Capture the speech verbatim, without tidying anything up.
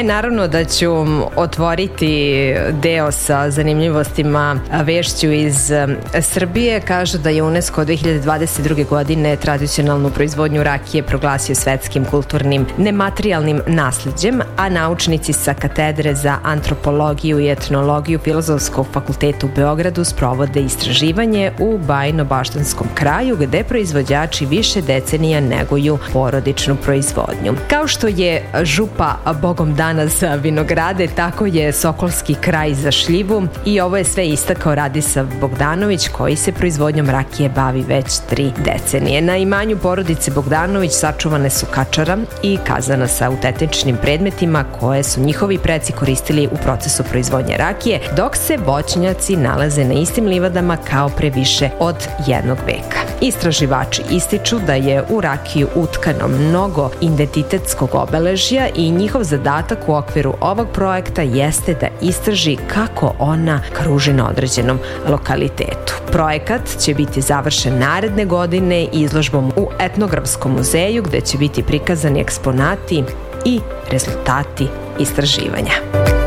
E, naravno da ću otvoriti deo sa zanimljivostima vešću iz Srbije. Kažu da je UNESCO dve hiljade dvadeset druge. godine tradicionalnu proizvodnju rakije proglasio svetskim kulturnim nematerijalnim nasleđem, a naučnici sa katedre za antropologiju i etnologiju Filozofskog fakulteta u Beogradu sprovode istraživanje u Bajno-Baštanskom kraju, gde proizvođači više decenija neguju porodičnu proizvodnju. Kao što je Župa bogom dana za vinograde, tako je Sokolski kraj za šljivu i ovo je sve istakao Radisav Bogdanović, koji se proizvodnjom rakije bavi već tri decenije. Na imanju porodice Bogdanović sačuvane su kačara i kazana sa autentičnim predmetima koje su njihovi preci koristili u procesu proizvodnje rakije, dok se voćnjaci nalaze na istim livadama kao pre više od jednog veka. Istraživači ističu da je u rakiju utkano mnogo identitetskog obeležja i njihov zadatak u okviru ovog projekta jeste da istraži kako ona kruži na određenom lokalitetu. Projekat će biti završen naredne godine izložbom u Etnografskom muzeju, gde će biti prikazani eksponati i rezultati istraživanja.